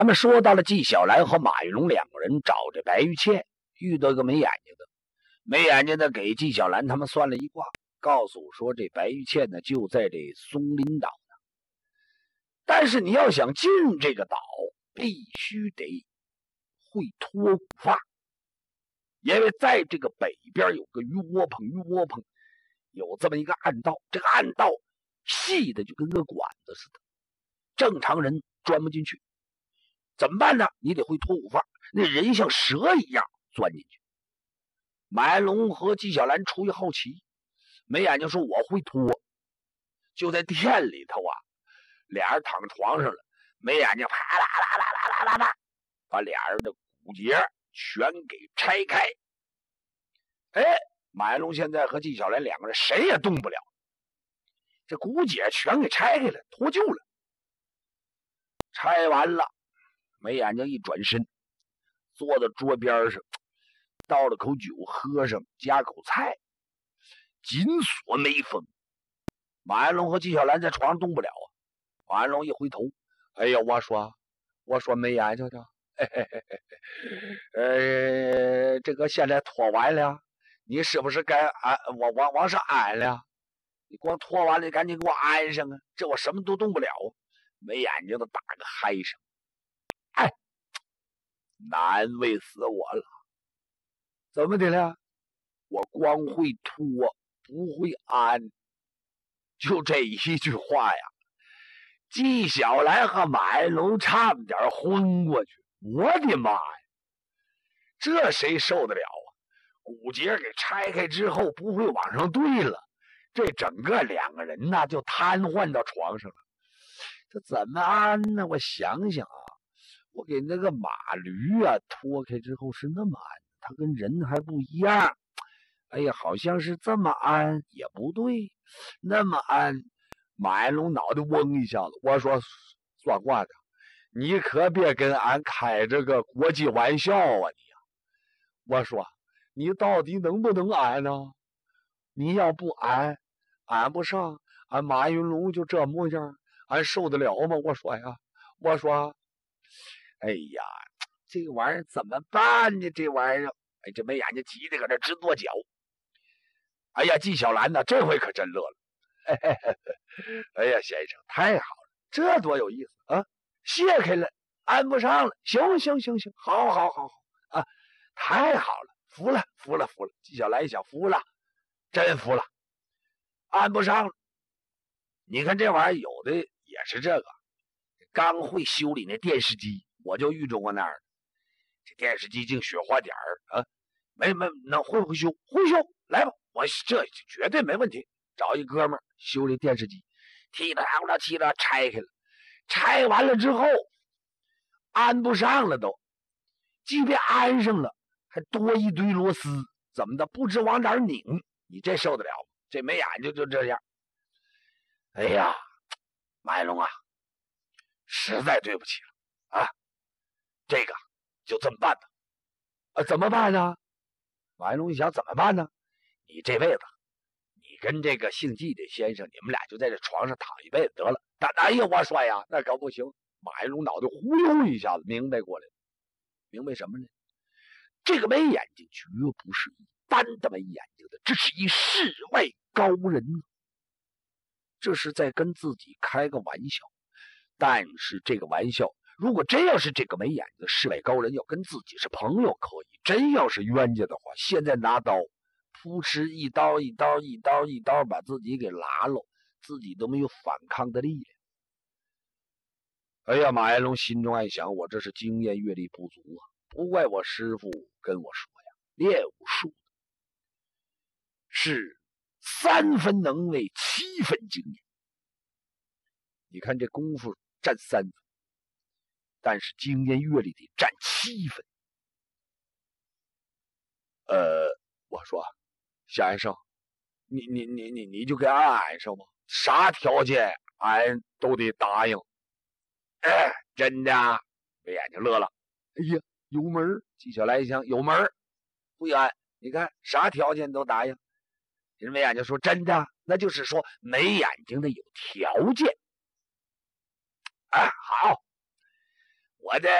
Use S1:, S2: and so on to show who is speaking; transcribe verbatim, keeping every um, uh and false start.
S1: 咱们说到了纪晓岚和马云龙两个人找这白玉倩，遇到一个没眼睛的，没眼睛的给纪晓岚他们算了一卦，告诉我说这白玉倩呢就在这松林岛呢。但是你要想进这个岛，必须得会脱骨发，因为在这个北边有个鱼窝棚，鱼窝棚有这么一个暗道，这个暗道细的就跟个管子似的，正常人钻不进去。怎么办呢？你得会脱骨发，那人像蛇一样钻进去。马云龙和纪晓岚出于好奇，没眼睛说我会脱，就在店里头啊，俩人躺床上了，没眼睛啪啦啦啦啦啦啦啦，把俩人的骨节全给拆开。哎，马云龙现在和纪晓岚两个人谁也动不了，这骨节全给拆开了，脱臼了。拆完了，没眼睛一转身，坐到桌边上，倒了口酒喝上，夹口菜，紧锁眉峰。马云龙和纪晓岚在床上动不了啊。马云龙一回头，哎呀，我说我说没眼睛的，嘿嘿嘿嘿，呃，这个现在脱完了，你是不是该安我往往上安了？你光脱完了，你赶紧给我安上啊！这我什么都动不了啊。没眼睛的打个嗨声，哎，难为死我了！怎么的了？我光会脱，不会安。就这一句话呀，纪晓岚和马云龙差点昏过去。我的妈呀，这谁受得了啊？骨节给拆开之后不会往上对了，这整个两个人呢就瘫痪到床上了。这怎么安呢？我想想啊，我给那个马驴啊脱开之后是那么安，它跟人还不一样。哎呀，好像是这么安也不对，那么安。马云龙脑袋嗡一下子，我说算卦的，你可别跟俺开这个国际玩笑啊你呀！我说你到底能不能安呢？你要不安，安不上，俺马云龙就这模样，俺受得了吗？我说呀，我说，哎呀，这个玩意儿怎么办呢？这玩意儿，哎，这没眼睛急的搁这直跺脚。哎呀，纪晓岚呢，这回可真乐了。嘿嘿嘿嘿，哎呀，先生太好了，这多有意思啊！卸开了，安不上了，行行行行，好好好好啊，太好了，服了服了服了。纪晓岚一想，服了，真服了，安不上了。你看这玩意儿有的也是这个，刚会修理那电视机，我就遇着过那样的。这电视机净雪花点儿啊，没没能会不会修？会修，来吧，我这绝对没问题。找一哥们儿修理电视机，踢了踢了踢了拆开了，拆完了之后安不上了都，即便安上了，还多一堆螺丝，怎么的不知往哪儿拧，你这受得了吗？这没眼睛就这样。哎呀，马云龙啊，实在对不起了啊，这个就这么办吧。啊，怎么办呢？马云龙一想，怎么办呢？你这辈子，你跟这个姓纪的先生，你们俩就在这床上躺一辈子得了。但哎呀，我说呀，那可不行。马云龙脑袋忽悠一下子明白过来了，明白什么呢？这个没眼睛绝不是一般的没眼睛的，这是一世外高人，这是在跟自己开个玩笑。但是这个玩笑，如果真要是这个没眼睛的世外高人要跟自己是朋友可以，真要是冤家的话，现在拿刀扑哧一刀一刀一刀一刀把自己给拉了，自己都没有反抗的力量。哎呀，马云龙心中暗想，我这是经验阅历不足啊，不怪我师父跟我说呀，练武术是三分能为七分经验。你看这功夫占三分，但是经验阅历得占七分。呃，我说先生，你你你你你就给俺安上吧，啥条件俺都得答应。哎，真的啊？没眼睛乐了。哎呀，有门儿！纪晓岚一想，有门儿，不远。你看啥条件都答应。人没眼睛说真的，那就是说没眼睛的有条件。哎，好， 我的